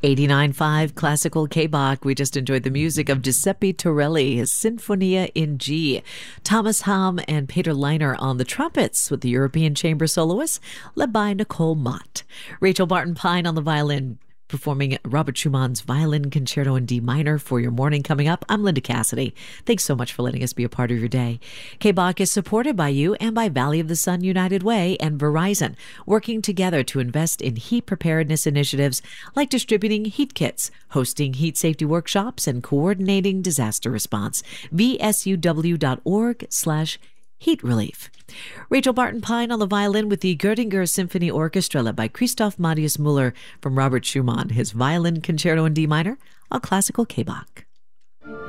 89.5 Classical K-Bach. We just enjoyed the music of Giuseppe Torelli, his Sinfonia in G. Thomas Hamm and Peter Leiner on the trumpets with the European Chamber Soloists, led by Nicole Mott. Rachel Barton Pine on the violin, performing Robert Schumann's Violin Concerto in D minor for your morning coming up. I'm Linda Cassidy. Thanks so much for letting us be a part of your day. K-Bach is supported by you and by Valley of the Sun United Way and Verizon, working together to invest in heat preparedness initiatives like distributing heat kits, hosting heat safety workshops, and coordinating disaster response. vsuw.org/heat relief. Rachel Barton Pine on the violin with the Göttinger Symphony Orchestra, led by Christoph Matthias Müller from Robert Schumann, his Violin Concerto in D minor on Classical K-Bach.